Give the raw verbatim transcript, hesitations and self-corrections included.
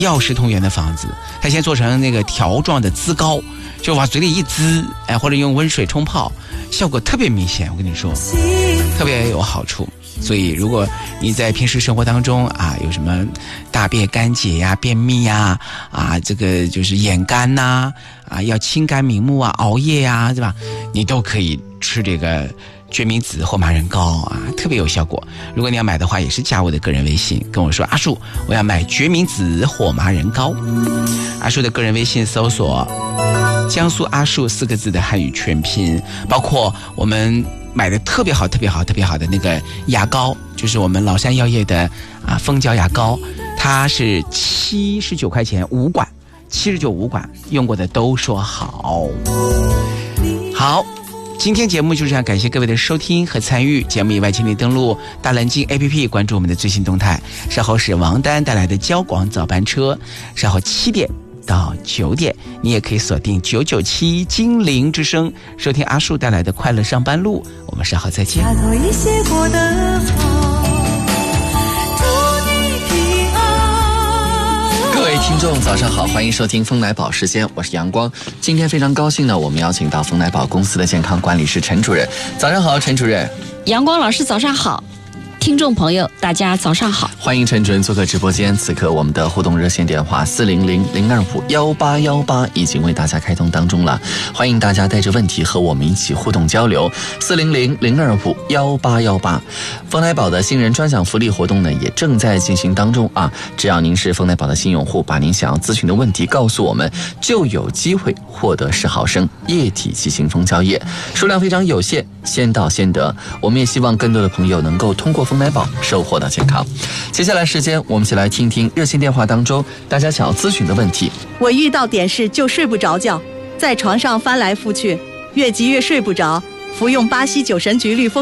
药食同源的方子，它先做成那个条状的滋膏，就往嘴里一滋，哎，或者用温水冲泡，效果特别明显，我跟你说，特别有好处。所以如果你在平时生活当中啊，有什么大便干结呀、便秘呀、啊这个就是眼干呐、啊，啊要清肝明目啊、熬夜呀、对吧？你都可以吃这个决明子或麻仁膏啊，特别有效果。如果你要买的话，也是加我的个人微信，跟我说阿树，我要买决明子或麻仁膏。阿树的个人微信搜索江苏阿树四个字的汉语全拼，包括我们买的特别好特别好特别好的那个牙膏，就是我们崂山药业的啊蜂胶牙膏，它是七十九块钱五管，七十九五管，用过的都说好。好，今天节目就这样，感谢各位的收听和参与。节目以外，请你登录大蓝鲸 A P P 关注我们的最新动态。稍后是王丹带来的交广早班车，稍后七点到九点，你也可以锁定九九七精灵之声，收听阿树带来的快乐上班路。我们稍后再见。 各位听众早上好，欢迎收听风来宝时间，我是阳光。今天非常高兴呢，我们邀请到风来宝公司的健康管理师陈主任。早上好，陈主任。 阳光老师早上好，听众朋友大家早上好， 欢迎陈主任做客直播间。此刻我们的互动热线电话四零零零二五幺八幺八已经为大家开通当中了，欢迎大家带着问题和我们一起互动交流。四零零零二五幺八幺八，丰来宝的新人专享福利活动呢也正在进行当中啊！只要您是丰来宝的新用户，把您想要咨询的问题告诉我们，就有机会获得十毫升液体鸡精蜂胶液，数量非常有限，先到先得。我们也希望更多的朋友能够通过丰来宝收获到健康。接下来时间，我们一起来听听热线电话当中大家想要咨询的问题。 我遇到点事就睡不着觉，在床上翻来覆去，越急越睡不着，服用巴西九神菊绿蜂